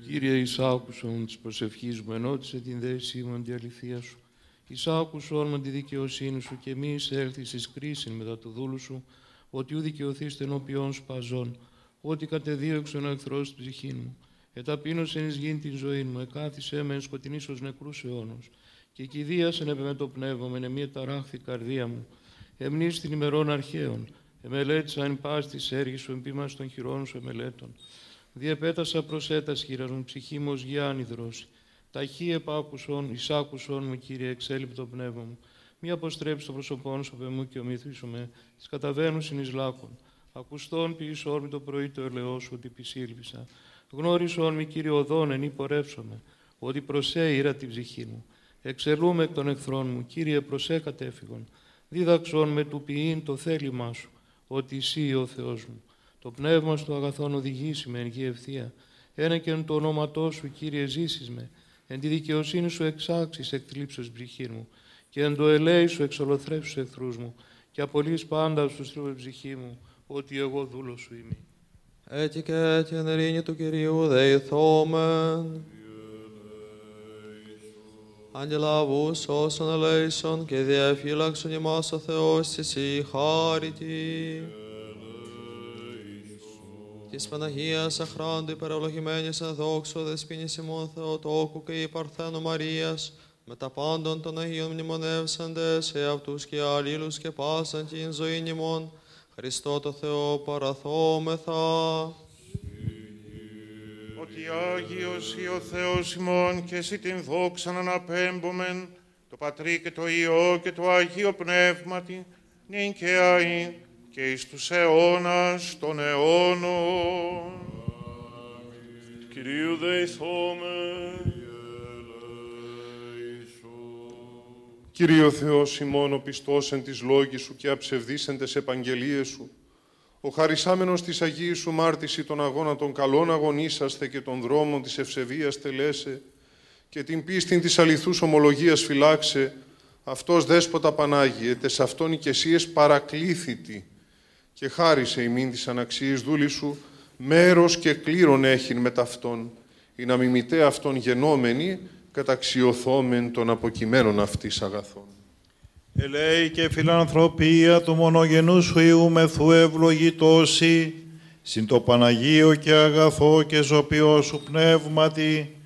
Κύριε, εισάκουσον της προσευχής μου, ενώτισε την δέσή μου αντί αληθεία σου. Εισάκουσον με τη δικαιοσύνη σου και μη εισέλθεις εις κρίσιν μετά του δούλου σου, ότι ου δικαιωθείς ενώπιον σου παζών, ότι κατεδίωξον ο εχθρός της ψυχήν μου. Εταπείνωσεν εις γην την ζωή μου, εκάθισέ με εν σκοτεινής ως νεκρούς αιώνος. Και κηδίασεν επ' με το πνεύμα, με νεμία ταράχθη καρδία μου. Εμνείς την ημερών αρχαίων, εμελέτησα εν πάση της έργης σου, εμπίμας των χειρών σου εμελέτων. Διεπέτασα προσέτας χείρας μου, ψυχή μου ως γη άνυδρος. Ταχύ επάκουσον, εισάκουσον με, Κύριε, εξέλιπτο πνεύμα μου. Μη αποστρέψει το πρόσωπόν σου απ' εμού και ομηθήσου με, τις καταβαίνουσιν εις λάκων. Ακουστών ποιησόν με το πρωί το ελαιό σου, ότι επισήλβησα. Γνώρισον με, Κύριε, οδόν εν υπορεύσομαι, ότι προσέειρα την ψυχή μου. Εξελούμε εκ των εχθρών μου, Κύριε, προσέ κατέφυγον. Δίδαξον με του ποιήν το θέλημά σου, ότι εσύ ο Θεός μου. Το πνεύμα σου αγαθόν οδηγήσει με εν γη ευθεία. Ένα και εν το ονόματό σου, Κύριε, ζήσεις με. Εν τη δικαιοσύνη σου εξάξεις εκ θλίψεως ψυχή μου. Και εν το ελέη σου εξολοθρεύσεις εχθρούς μου. Και απολύεις πάντα στους θρύβες ψυχή μου, ότι εγώ δούλος σου είμαι. Έτσι και την ειρήνη του Κυρίου δεηθόμεν. Αγγελαβούς όσων ελέησον και διαφύλαξον ημάς ο Θεός εσύ χάρητη. Της Παναγίας αχράντου υπερευλογημένης εν δόξου δεσποίνης ημών Θεοτόκου και η Παρθένου Μαρίας, με τα πάντων των Αγίων μνημονεύσαντες, εαυτούς και αλλήλους και πάσαν την ζωήν ημών, Χριστό το Θεό παραθόμεθα. Ότι Άγιος ή ο Θεός ημών και εσύ την δόξαν αναπέμπομεν, το Πατρί και το Υιό και το Αγίο Πνεύματι, νυν και αΐ και εις τους αιώνας των αιώνων. Κυρίου δεηθόμεν. Κύριε ο Θεός ημών, ο πιστός εν της λόγης σου και αψευδής εν τες επαγγελίες σου, ο χαρισάμενος της Αγίης σου μάρτυση των αγώνα των καλών αγωνίσαστε και των δρόμων της ευσεβίας τελέσε και την πίστην της αληθούς ομολογίας φυλάξε, αυτός δέσποτα Πανάγιε, τες αυτόν οικεσίες παρακλήθητη και χάρισε ημίν της αναξίης δούλη σου, μέρος και κλήρον έχειν με ταυτόν, ή να μιμητέ αυτόν γενόμενοι, καταξιωθόμεν των αποκειμένων αυτής αγαθών. Ελέη και φιλανθρωπία του μονογενού σου Υιού μεθού ευλογητώσει, συν το Παναγίο και αγαθό και ζωπιό σου πνεύματι,